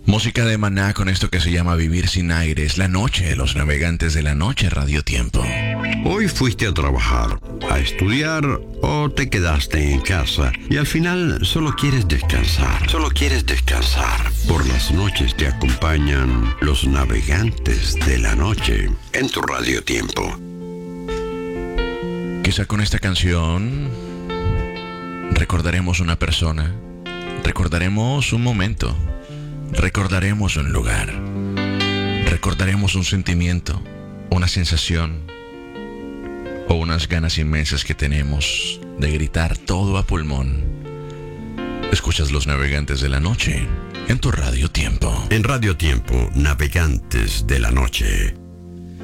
Música de Maná con esto que se llama Vivir sin Aires, la noche de los navegantes de la noche, Radio Tiempo. Hoy fuiste a trabajar, a estudiar o te quedaste en casa y al final solo quieres descansar. Solo quieres descansar. Por las noches te acompañan los navegantes de la noche en tu Radio Tiempo. Quizá con esta canción recordaremos una persona, recordaremos un momento, recordaremos un lugar, recordaremos un sentimiento, una sensación o unas ganas inmensas que tenemos de gritar todo a pulmón. Escuchas Los Navegantes de la Noche en tu Radio Tiempo. En Radio Tiempo, Navegantes de la Noche.